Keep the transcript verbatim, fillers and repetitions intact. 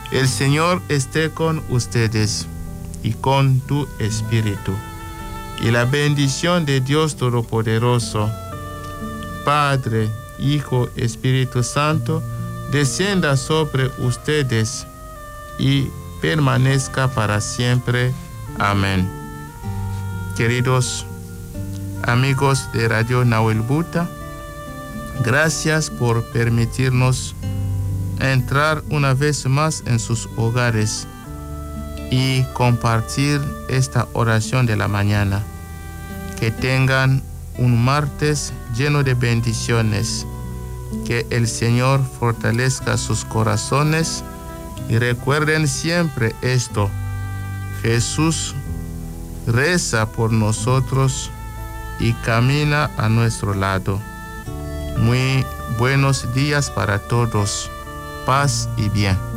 El Señor esté con ustedes y con tu espíritu. Y la bendición de Dios Todopoderoso, Padre, Hijo, Espíritu Santo, descienda sobre ustedes y permanezca para siempre. Amén. Queridos amigos de Radio Nahuel Buta, gracias por permitirnos entrar una vez más en sus hogares y compartir esta oración de la mañana. Que tengan un martes lleno de bendiciones. Que el Señor fortalezca sus corazones y recuerden siempre esto: Jesús reza por nosotros y camina a nuestro lado. Muy buenos días para todos. Paz y bien.